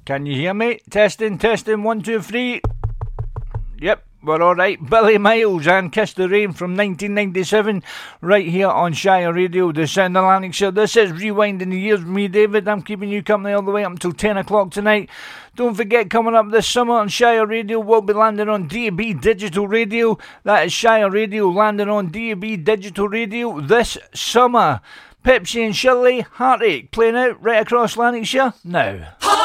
Can you hear me? Testing, 1, 2, 3. Yep, we're alright. Billy Miles and Kiss the Rain from 1997, right here on Shire Radio, the sound of Lanarkshire. This is Rewinding the Years with me, David. I'm keeping you company all the way up until 10 o'clock tonight. Don't forget, coming up this summer on Shire Radio, we'll be landing on DAB Digital Radio. That is Shire Radio landing on DAB Digital Radio this summer. Pepsi and Shirley, Heartache, playing out right across Lanarkshire now.